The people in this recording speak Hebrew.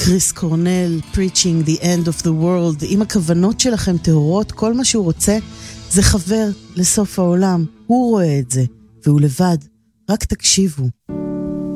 קריס קורנל, Preaching the End of the World. אם הכוונות שלכם טהורות, כל מה שהוא רוצה זה חבר לסוף העולם. הוא רואה את זה, והוא לבד. רק תקשיבו.